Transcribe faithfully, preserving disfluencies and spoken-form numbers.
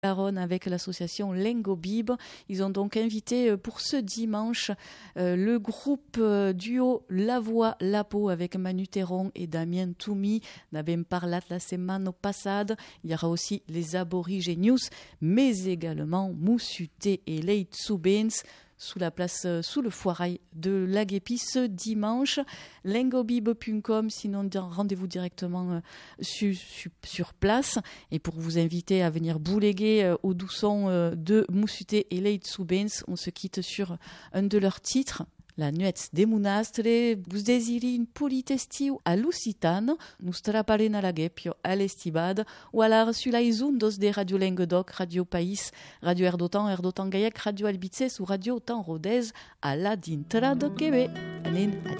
Garonne avec l'association Lengo Bib. Ils ont donc invité pour ce dimanche euh, le groupe euh, duo La Voix La Peau avec Manu Théron et Damien Toumi. N'avem parlat la semana passada. Il y aura aussi les Aborigenius, mais également Moussuté et Leit Subens sous la place, sous le foirail de La Guépie ce dimanche. lengobib point com, sinon rendez-vous directement euh, su, su, sur place. Et pour vous inviter à venir bouléguer euh, au doux son euh, de Moussuté et Leit Subens, on se quitte sur un de leurs titres. La nuet de Munastre, vous désirez une politestiu à Lusitano, nous straparen à la guepio à l'estibade, ou alors sur les ondes de Radio Languedoc, Radio País, Radio Erdotan, Erdotan Gaillac, Radio Albizès ou Radio Tan Rodez à la dintra de Québec. Anen,